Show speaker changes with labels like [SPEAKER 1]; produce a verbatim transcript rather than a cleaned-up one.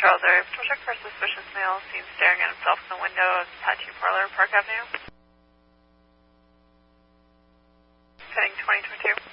[SPEAKER 1] Charles area. Patrol check for a suspicious male seen staring at himself in the window of Tattoo Parlor, Park Avenue. Heading twenty twenty-two.